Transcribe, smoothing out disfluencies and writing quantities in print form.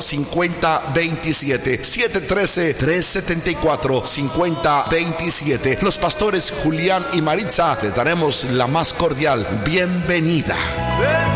713-5027. 713-374-5027. Los pastores Julián y Maritza les daremos la más cordial bienvenida.